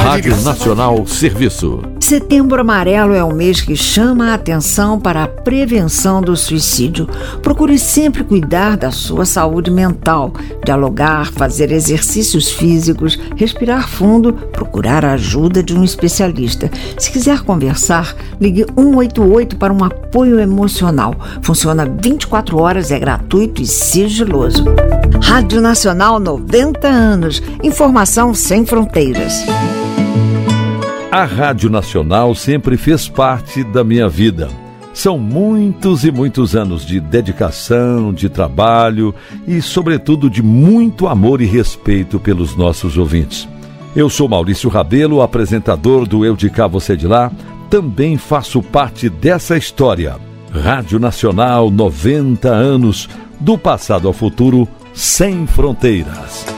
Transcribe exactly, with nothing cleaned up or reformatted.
Rádio Nacional Serviço. Setembro Amarelo é um mês que chama a atenção para a prevenção do suicídio. Procure sempre cuidar da sua saúde mental, dialogar, fazer exercícios físicos, respirar fundo, procurar a ajuda de um especialista. Se quiser conversar, ligue um oito oito para um apoio emocional. Funciona vinte e quatro horas, é gratuito e sigiloso. Rádio Nacional, noventa anos. Informação sem fronteiras. A Rádio Nacional sempre fez parte da minha vida. São muitos e muitos anos de dedicação, de trabalho e, sobretudo, de muito amor e respeito pelos nossos ouvintes. Eu sou Maurício Rabelo, apresentador do Eu de Cá, Você de Lá. Também faço parte dessa história. Rádio Nacional, noventa anos, do passado ao futuro, sem fronteiras.